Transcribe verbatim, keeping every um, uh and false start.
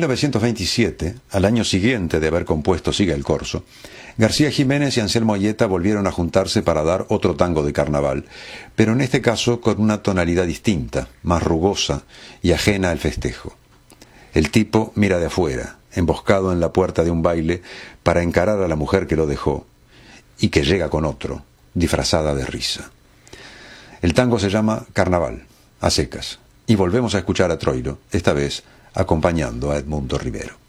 novecientos veintisiete, al año siguiente de haber compuesto Siga el corso, García Jiménez y Anselmo Aieta volvieron a juntarse para dar otro tango de carnaval, pero en este caso con una tonalidad distinta, más rugosa y ajena al festejo. El tipo mira de afuera, emboscado en la puerta de un baile, para encarar a la mujer que lo dejó, y que llega con otro, disfrazada de risa. El tango se llama Carnaval, a secas, y volvemos a escuchar a Troilo, esta vez acompañando a Edmundo Rivero.